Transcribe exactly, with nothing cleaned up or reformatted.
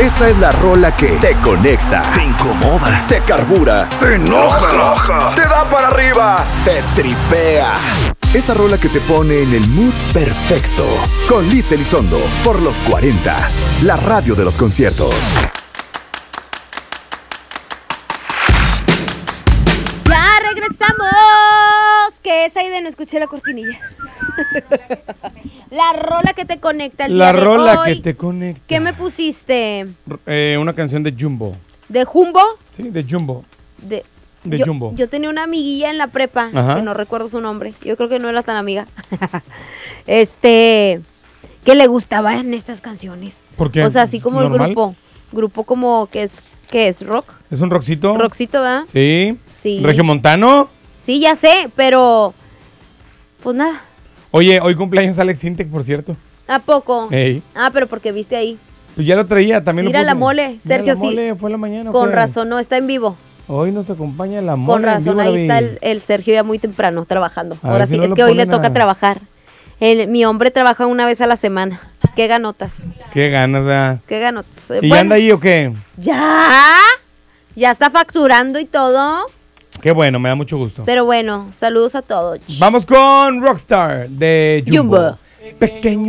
Esta es la rola que te conecta, te incomoda, te carbura, te enoja, te da para arriba, te tripea. Esa rola que te pone en el mood perfecto. Con Liz Elizondo, por los cuarenta, la radio de los conciertos. ¡Ya regresamos! Que es ahí de no escuché la cortinilla. La rola que te conecta el La día de rola hoy. que te conecta. ¿Qué me pusiste? Eh, una canción de Jumbo. ¿De Jumbo? Sí, de Jumbo. De, De yo, Jumbo. Yo tenía una amiguilla en la prepa, Ajá. que no recuerdo su nombre. Yo creo que no era tan amiga. este, que le gustaban estas canciones. ¿Por qué? O sea, así como ¿Normal? el grupo. Grupo como que es, ¿qué es? ¿Rock? ¿Es un rockcito? Rockcito, ¿verdad? Sí. Sí. ¿Regiomontano? Sí, ya sé, pero pues nada. Oye, hoy cumpleaños Alex Sintek, por cierto. ¿A poco? Ey. Ah, pero porque viste ahí. Pues ya lo traía, también Mira lo puse. la mole, Mira Sergio, la sí. mole, fue en la mañana. Con ¿qué? razón, no, está en vivo. Hoy nos acompaña la mole. Con razón, en vivo, ahí la está vi. el, el Sergio ya muy temprano trabajando. A Ahora ver sí, si no es lo que hoy le ponen toca a- trabajar. El- mi hombre trabaja una vez a la semana. ¿Qué ganotas? Qué ganas, ¿verdad? ¿Qué ganotas? Eh, ¿Y ya bueno, anda ahí o qué? ¿Ya? Ya está facturando y todo. Qué bueno, me da mucho gusto. Pero bueno, saludos a todos. Vamos con Rockstar de Jumbo. Jumbo. Pequeño